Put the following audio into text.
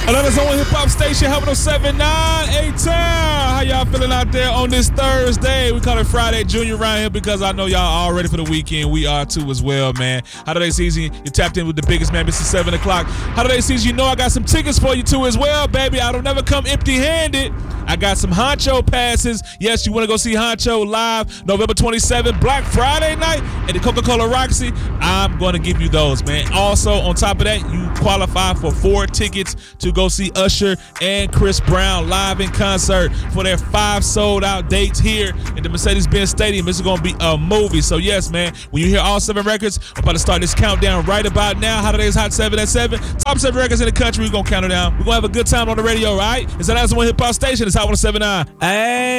Another Zone Hip Hop Station, helping us 79 A-Town. How y'all feeling out there on this Thursday? We call it Friday Junior around here because I know y'all all ready for the weekend. We are too as well, man. Holiday season, you tapped in with the biggest man, Mr. 7 o'clock. Holiday season, you know I got some tickets for you too as well, baby. I don't never come empty-handed. I got some Honcho passes. Yes, you want to go see Honcho live November 27th, Black Friday night at the Coca-Cola Roxy. I'm going to give you those, man. Also, on top of that, you qualify for 4 tickets to go see Usher and Chris Brown live in concert for their 5 sold-out dates here at the Mercedes-Benz Stadium. This is going to be a movie. So, yes, man, when you hear all 7 records, I'm about to start this countdown right about now. Holiday's Hot 7 at 7. Top 7 records in the country. We're going to count it down. We're going to have a good time on the radio, all right? It's the last one hip-hop station. It's Hot 107.9. Hey.